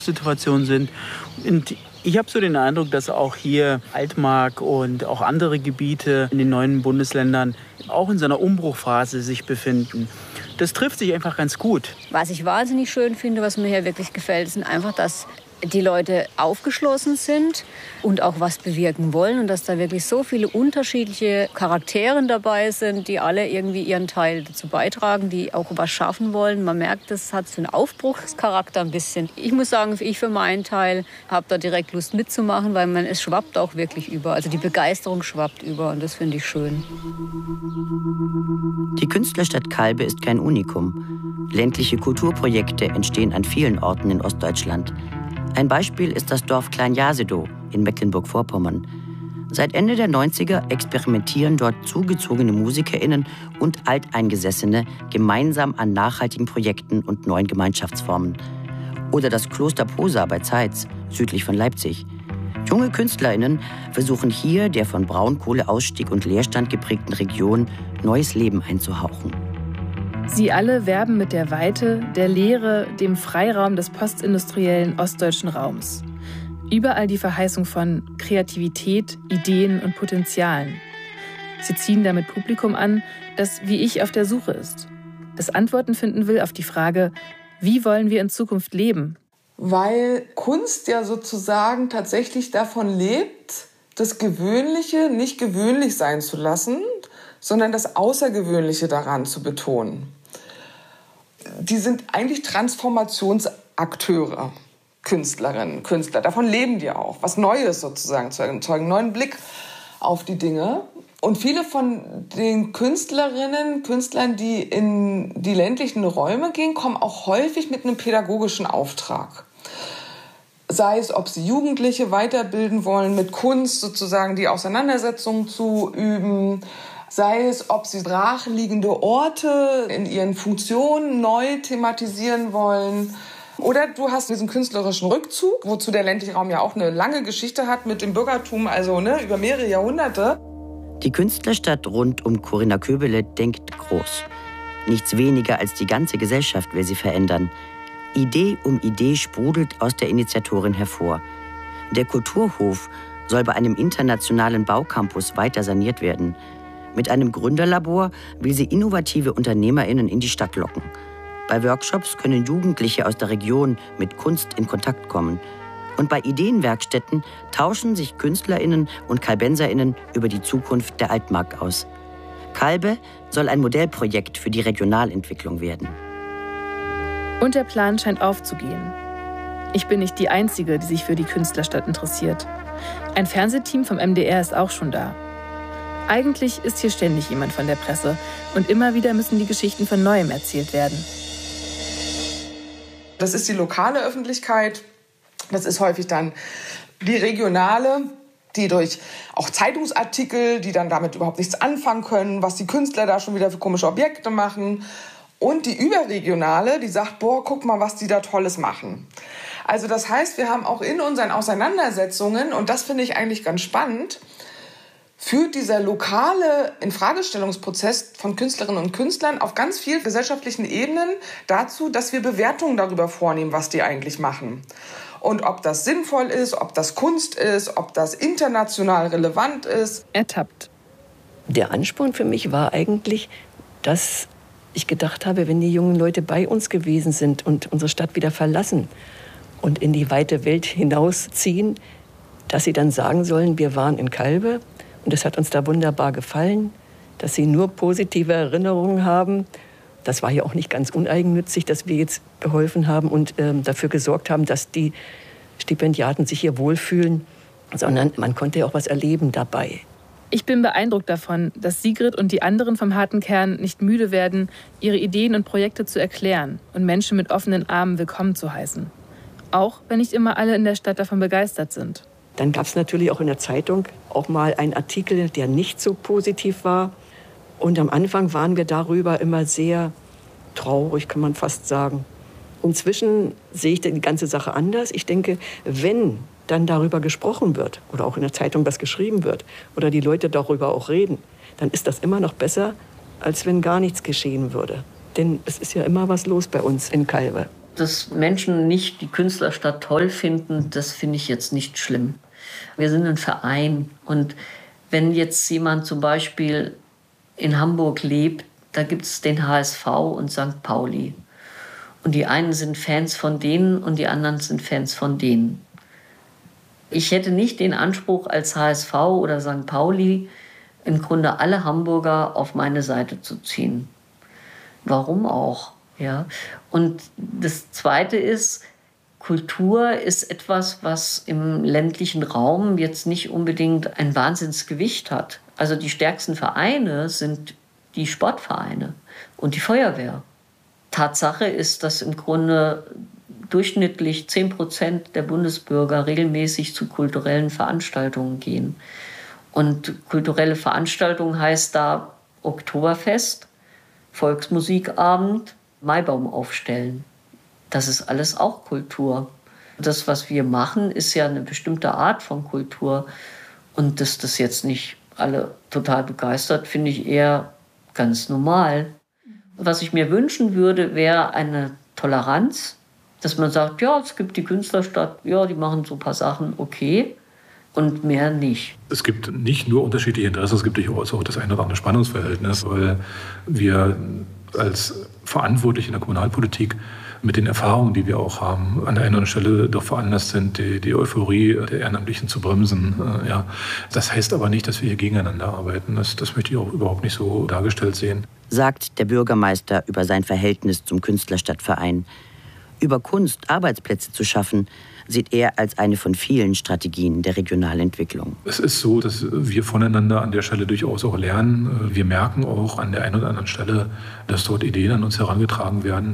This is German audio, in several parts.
Situation sind. Und ich habe so den Eindruck, dass auch hier Altmark und auch andere Gebiete in den neuen Bundesländern auch in so einer Umbruchphase sich befinden. Das trifft sich einfach ganz gut. Was ich wahnsinnig schön finde, was mir hier wirklich gefällt, ist einfach, dass die Leute aufgeschlossen sind und auch was bewirken wollen und dass da wirklich so viele unterschiedliche Charaktere dabei sind, die alle irgendwie ihren Teil dazu beitragen, die auch was schaffen wollen. Man merkt, das hat so einen Aufbruchscharakter ein bisschen. Ich muss sagen, ich für meinen Teil habe da direkt Lust mitzumachen, weil es schwappt auch wirklich über. Also die Begeisterung schwappt über und das finde ich schön. Die Künstlerstadt Calbe ist kein Unikum. Ländliche Kulturprojekte entstehen an vielen Orten in Ostdeutschland. Ein Beispiel ist das Dorf Klein-Jasedow in Mecklenburg-Vorpommern. Seit Ende der 90er experimentieren dort zugezogene MusikerInnen und Alteingesessene gemeinsam an nachhaltigen Projekten und neuen Gemeinschaftsformen. Oder das Kloster Posa bei Zeitz, südlich von Leipzig. Junge KünstlerInnen versuchen hier der von Braunkohleausstieg und Leerstand geprägten Region neues Leben einzuhauchen. Sie alle werben mit der Weite, der Leere, dem Freiraum des postindustriellen ostdeutschen Raums. Überall die Verheißung von Kreativität, Ideen und Potenzialen. Sie ziehen damit Publikum an, das wie ich auf der Suche ist, das Antworten finden will auf die Frage, wie wollen wir in Zukunft leben? Weil Kunst ja sozusagen tatsächlich davon lebt, das Gewöhnliche nicht gewöhnlich sein zu lassen, sondern das Außergewöhnliche daran zu betonen. Die sind eigentlich Transformationsakteure, Künstlerinnen, Künstler. Davon leben die auch. Was Neues sozusagen zu erzeugen, einen neuen Blick auf die Dinge. Und viele von den Künstlerinnen, Künstlern, die in die ländlichen Räume gehen, kommen auch häufig mit einem pädagogischen Auftrag. Sei es, ob sie Jugendliche weiterbilden wollen, mit Kunst sozusagen die Auseinandersetzung zu üben, sei es, ob sie brachliegende Orte in ihren Funktionen neu thematisieren wollen. Oder du hast diesen künstlerischen Rückzug, wozu der ländliche Raum ja auch eine lange Geschichte hat mit dem Bürgertum, also über mehrere Jahrhunderte. Die Künstlerstadt rund um Corinna Köbele denkt groß. Nichts weniger als die ganze Gesellschaft will sie verändern. Idee um Idee sprudelt aus der Initiatorin hervor. Der Kulturhof soll bei einem internationalen Baucampus weiter saniert werden. Mit einem Gründerlabor will sie innovative UnternehmerInnen in die Stadt locken. Bei Workshops können Jugendliche aus der Region mit Kunst in Kontakt kommen. Und bei Ideenwerkstätten tauschen sich KünstlerInnen und KalbenserInnen über die Zukunft der Altmark aus. Calbe soll ein Modellprojekt für die Regionalentwicklung werden. Und der Plan scheint aufzugehen. Ich bin nicht die Einzige, die sich für die Künstlerstadt interessiert. Ein Fernsehteam vom MDR ist auch schon da. Eigentlich ist hier ständig jemand von der Presse und immer wieder müssen die Geschichten von Neuem erzählt werden. Das ist die lokale Öffentlichkeit, das ist häufig dann die regionale, die durch auch Zeitungsartikel, die dann damit überhaupt nichts anfangen können, was die Künstler da schon wieder für komische Objekte machen. Und die überregionale, die sagt, boah, guck mal, was die da Tolles machen. Also das heißt, wir haben auch in unseren Auseinandersetzungen, und das finde ich eigentlich ganz spannend, führt dieser lokale Infragestellungsprozess von Künstlerinnen und Künstlern auf ganz vielen gesellschaftlichen Ebenen dazu, dass wir Bewertungen darüber vornehmen, was die eigentlich machen. Und ob das sinnvoll ist, ob das Kunst ist, ob das international relevant ist. Ertappt. Der Ansporn für mich war eigentlich, dass ich gedacht habe, wenn die jungen Leute bei uns gewesen sind und unsere Stadt wieder verlassen und in die weite Welt hinausziehen, dass sie dann sagen sollen, wir waren in Calbe und es hat uns da wunderbar gefallen, dass sie nur positive Erinnerungen haben. Das war ja auch nicht ganz uneigennützig, dass wir jetzt geholfen haben und dafür gesorgt haben, dass die Stipendiaten sich hier wohlfühlen, sondern man konnte ja auch was erleben dabei. Ich bin beeindruckt davon, dass Sigrid und die anderen vom harten Kern nicht müde werden, ihre Ideen und Projekte zu erklären und Menschen mit offenen Armen willkommen zu heißen. Auch wenn nicht immer alle in der Stadt davon begeistert sind. Dann gab es natürlich auch in der Zeitung auch mal einen Artikel, der nicht so positiv war. Und am Anfang waren wir darüber immer sehr traurig, kann man fast sagen. Inzwischen sehe ich die ganze Sache anders. Ich denke, wenn dann darüber gesprochen wird oder auch in der Zeitung was geschrieben wird oder die Leute darüber auch reden, dann ist das immer noch besser, als wenn gar nichts geschehen würde. Denn es ist ja immer was los bei uns in Calbe. Dass Menschen nicht die Künstlerstadt toll finden, das finde ich jetzt nicht schlimm. Wir sind ein Verein und wenn jetzt jemand zum Beispiel in Hamburg lebt, da gibt es den HSV und St. Pauli. Und die einen sind Fans von denen und die anderen sind Fans von denen. Ich hätte nicht den Anspruch, als HSV oder St. Pauli im Grunde alle Hamburger auf meine Seite zu ziehen. Warum auch? Ja. Und das Zweite ist, Kultur ist etwas, was im ländlichen Raum jetzt nicht unbedingt ein Wahnsinnsgewicht hat. Also die stärksten Vereine sind die Sportvereine und die Feuerwehr. Tatsache ist, dass im Grunde durchschnittlich 10% der Bundesbürger regelmäßig zu kulturellen Veranstaltungen gehen. Und kulturelle Veranstaltungen heißt da Oktoberfest, Volksmusikabend, Maibaum aufstellen. Das ist alles auch Kultur. Das, was wir machen, ist ja eine bestimmte Art von Kultur. Und dass das jetzt nicht alle total begeistert, finde ich eher ganz normal. Was ich mir wünschen würde, wäre eine Toleranz, dass man sagt, ja, es gibt die Künstlerstadt, ja, die machen so ein paar Sachen, okay, und mehr nicht. Es gibt nicht nur unterschiedliche Interessen, es gibt durchaus auch das eine oder andere Spannungsverhältnis, weil wir als Verantwortliche in der Kommunalpolitik mit den Erfahrungen, die wir auch haben, an der einen oder anderen Stelle doch veranlasst sind, die Euphorie der Ehrenamtlichen zu bremsen. Ja. Das heißt aber nicht, dass wir hier gegeneinander arbeiten. Das möchte ich auch überhaupt nicht so dargestellt sehen. Sagt der Bürgermeister über sein Verhältnis zum Künstlerstadtverein. Über Kunst Arbeitsplätze zu schaffen, sieht er als eine von vielen Strategien der Regionalentwicklung. Es ist so, dass wir voneinander an der Stelle durchaus auch lernen. Wir merken auch an der einen oder anderen Stelle, dass dort Ideen an uns herangetragen werden,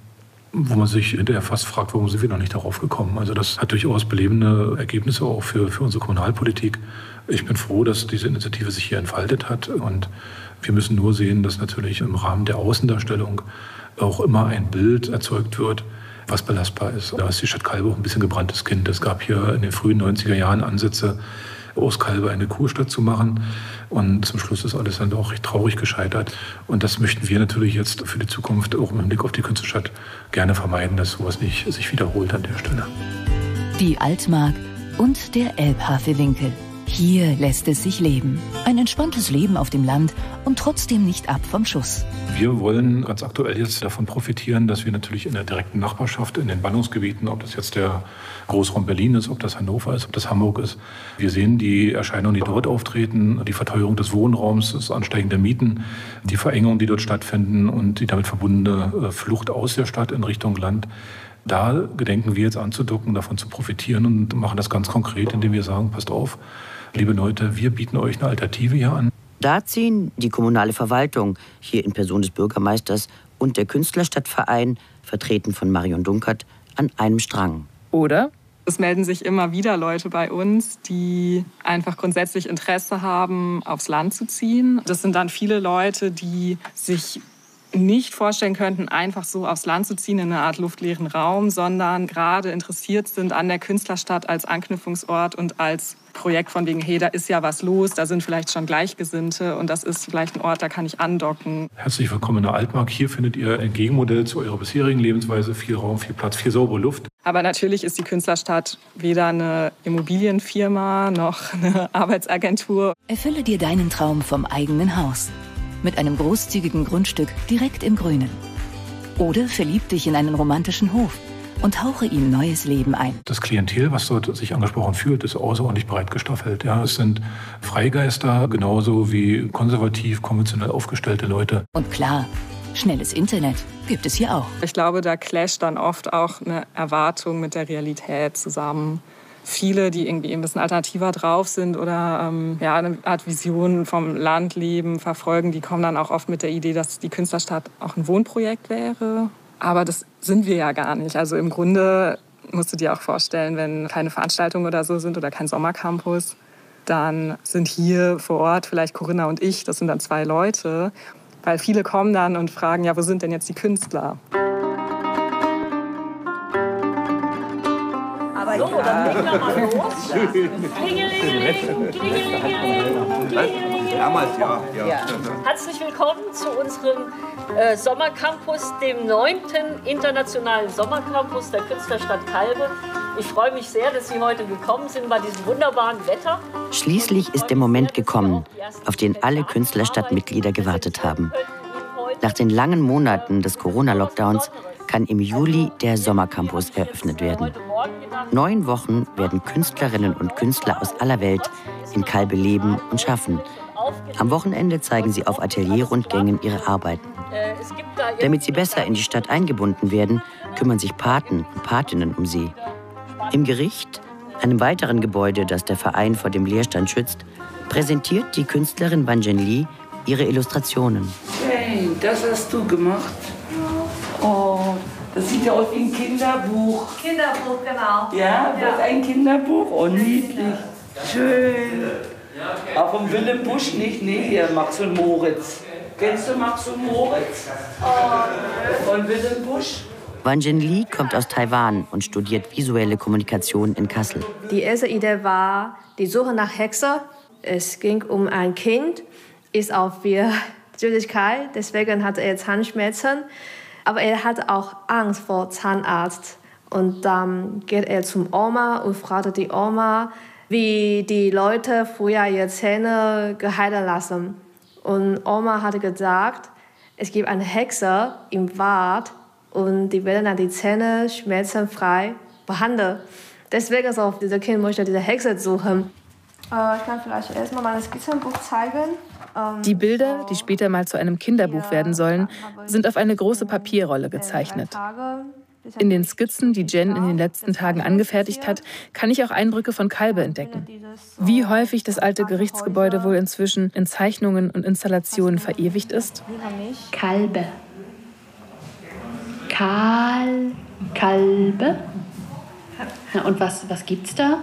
wo man sich hinterher fast fragt, warum sind wir noch nicht darauf gekommen. Also das hat durchaus belebende Ergebnisse auch für unsere Kommunalpolitik. Ich bin froh, dass diese Initiative sich hier entfaltet hat. Und wir müssen nur sehen, dass natürlich im Rahmen der Außendarstellung auch immer ein Bild erzeugt wird, was belastbar ist. Da ist die Stadt Calbe auch ein bisschen gebranntes Kind. Es gab hier in den frühen 90er Jahren Ansätze, aus Calbe eine Kurstadt zu machen. Und zum Schluss ist alles dann auch recht traurig gescheitert. Und das möchten wir natürlich jetzt für die Zukunft auch im Blick auf die Künstlerstadt gerne vermeiden, dass sowas nicht sich wiederholt an der Stelle. Die Altmark und der Elbhafewinkel. Hier lässt es sich leben. Ein entspanntes Leben auf dem Land und trotzdem nicht ab vom Schuss. Wir wollen ganz aktuell jetzt davon profitieren, dass wir natürlich in der direkten Nachbarschaft, in den Ballungsgebieten, ob das jetzt der Großraum Berlin ist, ob das Hannover ist, ob das Hamburg ist, wir sehen die Erscheinungen, die dort auftreten, die Verteuerung des Wohnraums, das Ansteigen der Mieten, die Verengungen, die dort stattfinden und die damit verbundene Flucht aus der Stadt in Richtung Land. Da gedenken wir jetzt anzudocken, davon zu profitieren und machen das ganz konkret, indem wir sagen, passt auf, liebe Leute, wir bieten euch eine Alternative hier an. Da ziehen die kommunale Verwaltung, hier in Person des Bürgermeisters, und der Künstlerstadtverein, vertreten von Marion Dunkert, an einem Strang. Oder? Es melden sich immer wieder Leute bei uns, die einfach grundsätzlich Interesse haben, aufs Land zu ziehen. Das sind dann viele Leute, die sich nicht vorstellen könnten, einfach so aufs Land zu ziehen in eine Art luftleeren Raum, sondern gerade interessiert sind an der Künstlerstadt als Anknüpfungsort und als Projekt von wegen, hey, da ist ja was los, da sind vielleicht schon Gleichgesinnte und das ist vielleicht ein Ort, da kann ich andocken. Herzlich willkommen in der Altmark. Hier findet ihr ein Gegenmodell zu eurer bisherigen Lebensweise. Viel Raum, viel Platz, viel saubere Luft. Aber natürlich ist die Künstlerstadt weder eine Immobilienfirma noch eine Arbeitsagentur. Erfülle dir deinen Traum vom eigenen Haus. Mit einem großzügigen Grundstück direkt im Grünen. Oder verlieb dich in einen romantischen Hof und tauche ihm neues Leben ein. Das Klientel, was dort sich angesprochen fühlt, ist außerordentlich breit gestaffelt. Ja, es sind Freigeister, genauso wie konservativ, konventionell aufgestellte Leute. Und klar, schnelles Internet gibt es hier auch. Ich glaube, da clasht dann oft auch eine Erwartung mit der Realität zusammen. Viele, die irgendwie ein bisschen alternativer drauf sind oder eine Art Vision vom Landleben verfolgen, die kommen dann auch oft mit der Idee, dass die Künstlerstadt auch ein Wohnprojekt wäre. Aber das sind wir ja gar nicht. Also im Grunde musst du dir auch vorstellen, wenn keine Veranstaltungen oder so sind oder kein Sommercampus, dann sind hier vor Ort vielleicht Corinna und ich, das sind dann 2 Leute. Weil viele kommen dann und fragen, ja, wo sind denn jetzt die Künstler? So, dann legen wir mal los. Klingelingeling, klingelingeling, klingelingeling. Damals, ja. Herzlich willkommen zu unserem Sommercampus, dem 9. internationalen Sommercampus der Künstlerstadt Calbe. Ich freue mich sehr, dass Sie heute gekommen sind bei diesem wunderbaren Wetter. Schließlich ist der Moment gekommen, auf den alle Künstlerstadtmitglieder gewartet haben. Nach den langen Monaten des Corona-Lockdowns kann im Juli der Sommercampus eröffnet werden. 9 Wochen werden Künstlerinnen und Künstler aus aller Welt in Calbe leben und schaffen. Am Wochenende zeigen sie auf Atelierrundgängen ihre Arbeiten. Damit sie besser in die Stadt eingebunden werden, kümmern sich Paten und Patinnen um sie. Im Gericht, einem weiteren Gebäude, das der Verein vor dem Leerstand schützt, präsentiert die Künstlerin Wanjen Lee ihre Illustrationen. Hey, das hast du gemacht? Oh, das sieht ja aus wie ein Kinderbuch. Kinderbuch, genau. Ja, das ist ein Kinderbuch. Oh, niedlich. Schön. Aber vom Willem Busch nicht? Nee, hier, Max und Moritz. Kennst du Max und Moritz? Von Willem Busch? Wanjen Lee kommt aus Taiwan und studiert visuelle Kommunikation in Kassel. Die erste Idee war die Suche nach Hexe. Es ging um ein Kind, ist auf Süßigkeit, deswegen hatte er Zahnschmerzen. Aber er hatte auch Angst vor Zahnarzt. Und dann geht er zum Oma und fragte die Oma, wie die Leute früher ihre Zähne geheilt lassen. Und Oma hatte gesagt, es gibt eine Hexe im Wald und die werden dann die Zähne schmerzenfrei behandeln. Deswegen so, dieser Kind möchte diese Hexe suchen. Ich kann vielleicht erstmal mein Skizzenbuch zeigen. Die Bilder, die später mal zu einem Kinderbuch werden sollen, sind auf eine große Papierrolle gezeichnet. In den Skizzen, die Jen in den letzten Tagen angefertigt hat, kann ich auch Eindrücke von Calbe entdecken. Wie häufig das alte Gerichtsgebäude wohl inzwischen in Zeichnungen und Installationen verewigt ist? Calbe. Calbe. Und was gibt's da?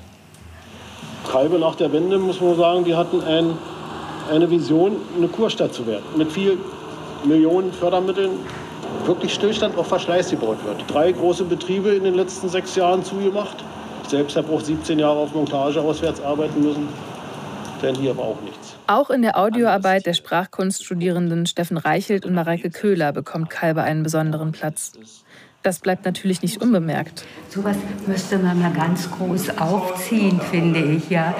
Calbe nach der Wende, muss man sagen, die hatten eine Vision, eine Kurstadt zu werden. Mit vielen Millionen Fördermitteln. Wirklich Stillstand auf Verschleiß gebaut wird. 3 große Betriebe in den letzten 6 Jahren zugemacht. Ich selbst habe auch 17 Jahre auf Montage auswärts arbeiten müssen. Denn hier war auch nichts. Auch in der Audioarbeit der Sprachkunststudierenden Steffen Reichelt und Mareike Köhler bekommt Calbe einen besonderen Platz. Das bleibt natürlich nicht unbemerkt. Sowas müsste man mal ganz groß aufziehen, finde ich, ja.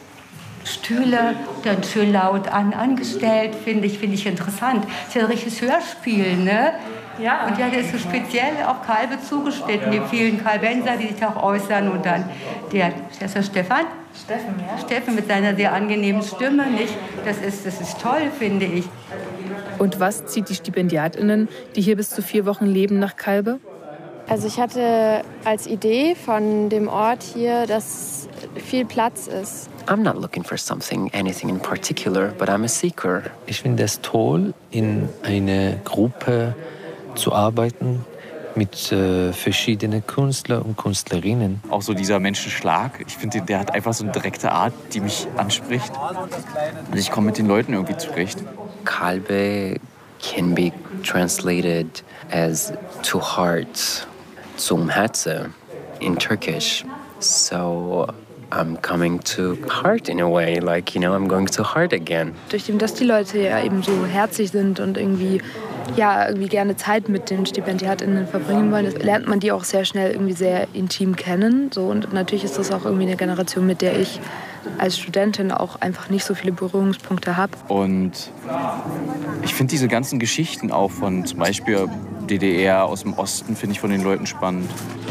Stühle dann schön laut angestellt, finde ich interessant. Das ist ja ein richtiges Hörspiel, ne? Ja. Und ja, der ist so speziell auf Calbe zugeschnitten, die vielen Calbenser, die sich auch äußern. Und dann der ist das Stefan? Steffen, ja. Steffen mit seiner sehr angenehmen Stimme, nicht? Das ist toll, finde ich. Und was zieht die StipendiatInnen, die hier bis zu 4 Wochen leben, nach Calbe? Also ich hatte als Idee von dem Ort hier, dass viel Platz ist. I'm not looking for anything in particular, but I'm a seeker. Ich finde es toll, in einer Gruppe zu arbeiten mit verschiedenen Künstlern und Künstlerinnen. Auch so dieser Menschenschlag, ich finde, der hat einfach so eine direkte Art, die mich anspricht. Und ich komme mit den Leuten irgendwie zurecht. Calbe can be translated as to heart, zum Herzen in Turkish. So I'm coming to heart in a way, like, you know, I'm going to heart again. Durch dem, dass die Leute ja eben so herzlich sind und irgendwie gerne Zeit mit den StipendiatInnen verbringen wollen, lernt man die auch sehr schnell irgendwie sehr intim kennen. So, und natürlich ist das auch irgendwie eine Generation, mit der ich als Studentin auch einfach nicht so viele Berührungspunkte habe. Und ich finde diese ganzen Geschichten auch von zum Beispiel DDR aus dem Osten, finde ich von den Leuten spannend.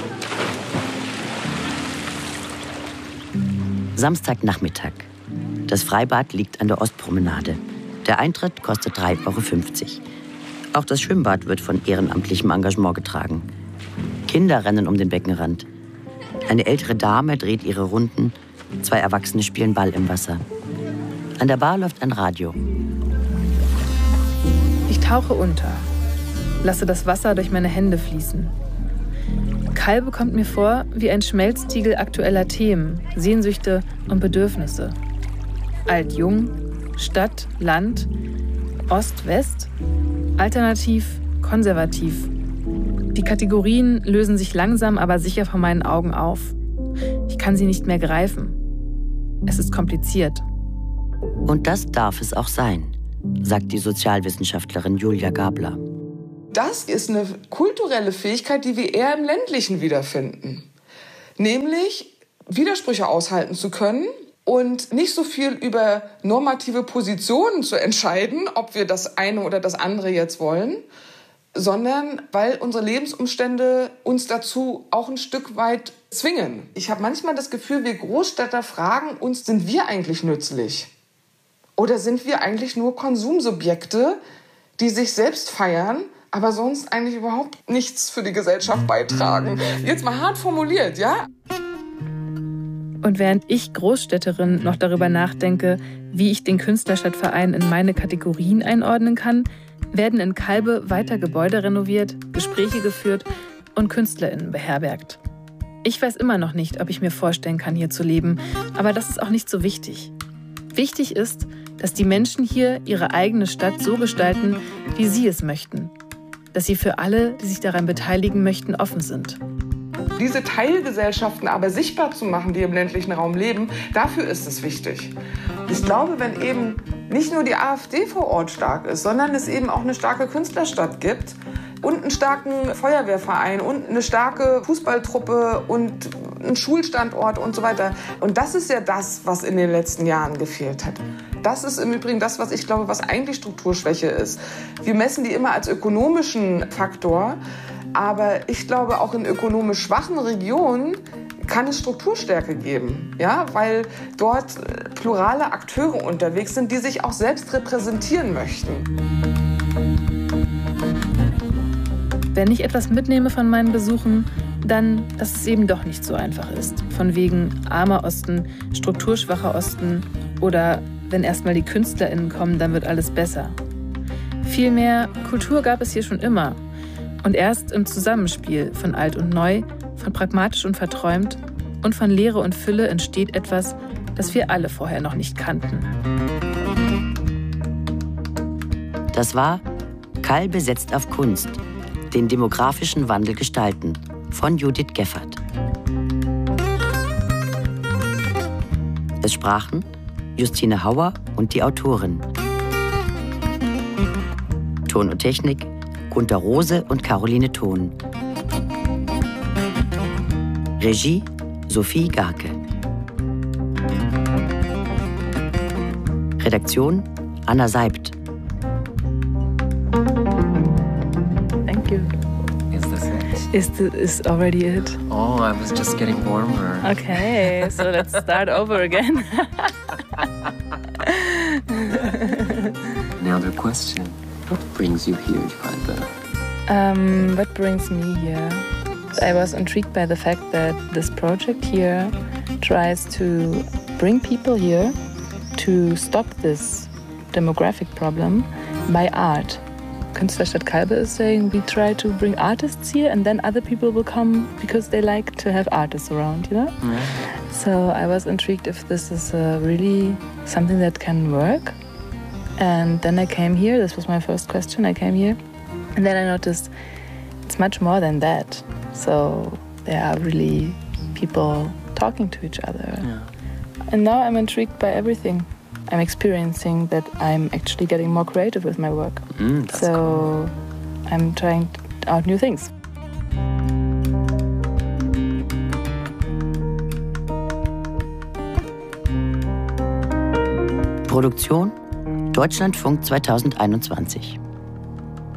Samstagnachmittag. Das Freibad liegt an der Ostpromenade. Der Eintritt kostet 3,50 €. Auch das Schwimmbad wird von ehrenamtlichem Engagement getragen. Kinder rennen um den Beckenrand. Eine ältere Dame dreht ihre Runden. 2 Erwachsene spielen Ball im Wasser. An der Bar läuft ein Radio. Ich tauche unter, lasse das Wasser durch meine Hände fließen. Calbe kommt mir vor wie ein Schmelztiegel aktueller Themen, Sehnsüchte und Bedürfnisse. Alt-Jung, Stadt, Land, Ost, West, alternativ, konservativ. Die Kategorien lösen sich langsam, aber sicher vor meinen Augen auf. kann sie nicht mehr greifen. Es ist kompliziert. Und das darf es auch sein, sagt die Sozialwissenschaftlerin Julia Gabler. Das ist eine kulturelle Fähigkeit, die wir eher im Ländlichen wiederfinden. Nämlich Widersprüche aushalten zu können und nicht so viel über normative Positionen zu entscheiden, ob wir das eine oder das andere jetzt wollen, sondern weil unsere Lebensumstände uns dazu auch ein Stück weit zwingen. Ich habe manchmal das Gefühl, wir Großstädter fragen uns, sind wir eigentlich nützlich? Oder sind wir eigentlich nur Konsumsubjekte, die sich selbst feiern, aber sonst eigentlich überhaupt nichts für die Gesellschaft beitragen? Jetzt mal hart formuliert, ja? Und während ich Großstädterin noch darüber nachdenke, wie ich den Künstlerstadtverein in meine Kategorien einordnen kann, werden in Kalbe weiter Gebäude renoviert, Gespräche geführt und KünstlerInnen beherbergt. Ich weiß immer noch nicht, ob ich mir vorstellen kann, hier zu leben, aber das ist auch nicht so wichtig. Wichtig ist, dass die Menschen hier ihre eigene Stadt so gestalten, wie sie es möchten. Dass sie für alle, die sich daran beteiligen möchten, offen sind. Diese Teilgesellschaften aber sichtbar zu machen, die im ländlichen Raum leben, dafür ist es wichtig. Ich glaube, wenn eben nicht nur die AfD vor Ort stark ist, sondern es eben auch eine starke Künstlerstadt gibt und einen starken Feuerwehrverein und eine starke Fußballtruppe und einen Schulstandort und so weiter. Und das ist ja das, was in den letzten Jahren gefehlt hat. Das ist im Übrigen das, was ich glaube, was eigentlich Strukturschwäche ist. Wir messen die immer als ökonomischen Faktor, aber ich glaube, auch in ökonomisch schwachen Regionen kann es Strukturstärke geben, ja? Weil dort plurale Akteure unterwegs sind, die sich auch selbst repräsentieren möchten. Wenn ich etwas mitnehme von meinen Besuchen, dann, dass es eben doch nicht so einfach ist. Von wegen armer Osten, strukturschwacher Osten oder wenn erstmal die KünstlerInnen kommen, dann wird alles besser. Vielmehr, Kultur gab es hier schon immer. Und erst im Zusammenspiel von alt und neu, von pragmatisch und verträumt und von Leere und Fülle entsteht etwas, das wir alle vorher noch nicht kannten. Das war Kalbe setzt auf Kunst, den demografischen Wandel gestalten, von Judith Geffert. Es sprachen Justine Hauer und die Autorin. Ton und Technik Gunter Rose und Caroline Thon. Regie Sophie Garke. Redaktion Anna Seibt. Thank you. Is this it? Is already it? Oh, I was just getting warmer. Okay, so let's start over again. Another question. What brings you here, Kalbe? What brings me here? I was intrigued by the fact that this project here tries to bring people here to stop this demographic problem by art. Künstlerstadt Kalbe is saying we try to bring artists here and then other people will come because they like to have artists around, you know? Yeah. So I was intrigued if this is really something that can work. And then I came here, this was my first question, I came here. And then I noticed it's much more than that. So there are really people talking to each other. Yeah. And now I'm intrigued by everything. I'm experiencing that I'm actually getting more creative with my work. So cool. I'm trying out new things. Produktion Deutschlandfunk 2021.